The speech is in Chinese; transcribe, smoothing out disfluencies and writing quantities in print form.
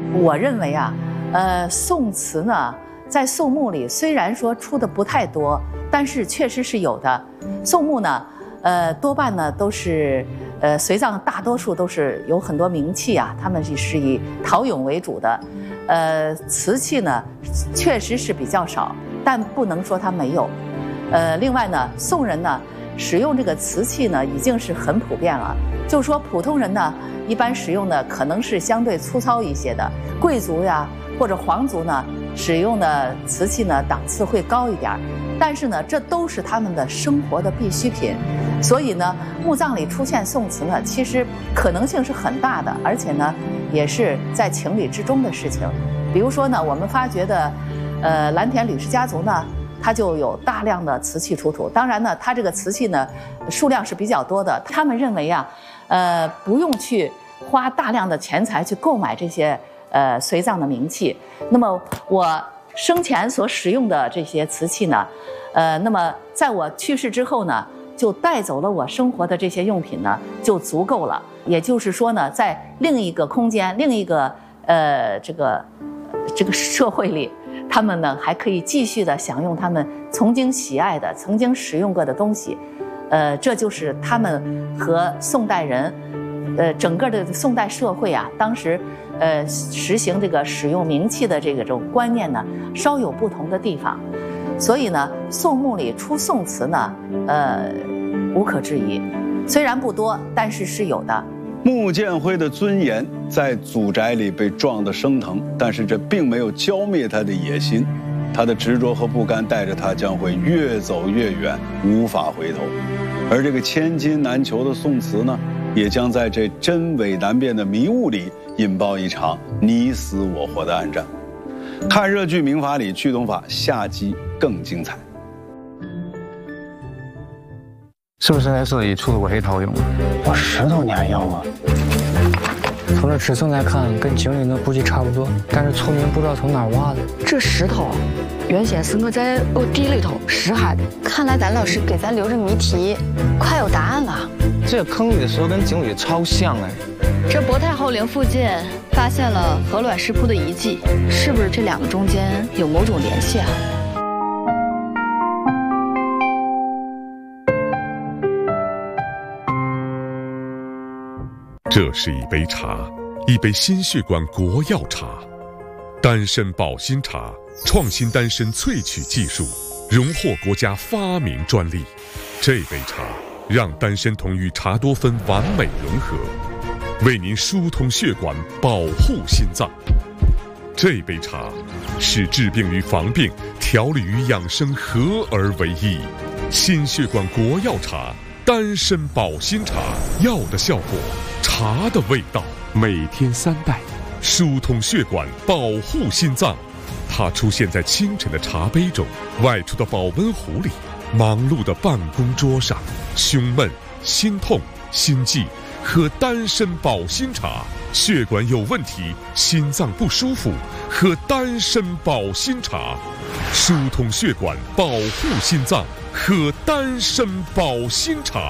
我认为啊，宋词呢，在宋墓里虽然说出的不太多，但是确实是有的。宋墓呢，多半呢都是，随葬大多数都是有很多名器啊，他们是以陶俑为主的。瓷器呢，确实是比较少，但不能说它没有。另外呢，宋人呢使用这个瓷器呢已经是很普遍了。就说普通人呢，一般使用的可能是相对粗糙一些的，贵族呀或者皇族呢使用的瓷器呢档次会高一点，但是呢这都是他们的生活的必需品，所以呢墓葬里出现宋瓷呢，其实可能性是很大的，而且呢也是在情理之中的事情。比如说呢，我们发掘的蓝田吕氏家族呢，它就有大量的瓷器出土。当然呢，它这个瓷器呢数量是比较多的。他们认为啊，不用去花大量的钱财去购买这些随葬的名器。那么我生前所使用的这些瓷器呢，那么在我去世之后呢，就带走了我生活的这些用品呢，就足够了。也就是说呢，在另一个空间、另一个这个社会里，他们呢还可以继续的享用他们曾经喜爱的、曾经使用过的东西。这就是他们和宋代人，整个的宋代社会啊，当时实行这个使用名器的这种观念呢，稍有不同的地方。所以呢，宋墓里出宋瓷呢，无可置疑，虽然不多，但是是有的。 穆建辉的尊严在祖宅里被撞得升腾，但是这并没有浇灭他的野心，他的执着和不甘带着他将会越走越远，无法回头。而这个千金难求的宋瓷呢，也将在这真伪难辨的迷雾里引爆一场你死我活的暗战。看热剧《民法里剧动法》下集更精彩。 是不是在这里出了过黑陶俑？ 我石头你还要啊？ 从这尺寸来看，跟井里的估计差不多，但是村民不知道从哪儿挖的。 这石头原先是我在地里头拾下的，看来咱老师给咱留着谜题，快有答案了。 这坑里的石头跟井里超像哎。 这博太后陵附近发现了鹅卵石铺的遗迹，是不是这两个中间有某种联系啊？ 这是一杯茶，一杯心血管国药茶，丹参保心茶，创新丹参萃取技术，荣获国家发明专利。这杯茶让丹参酮与茶多酚完美融合，为您疏通血管，保护心脏。这杯茶是治病与防病、调理与养生合而为一。心血管国药茶，丹参保心茶，药的效果，茶的味道，每天3袋，疏通血管，保护心脏。它出现在清晨的茶杯中，外出的保温壶里，忙碌的办公桌上。胸闷、心痛、心悸，喝丹参保心茶；血管有问题、心脏不舒服，喝丹参保心茶。疏通血管，保护心脏，喝丹参保心茶。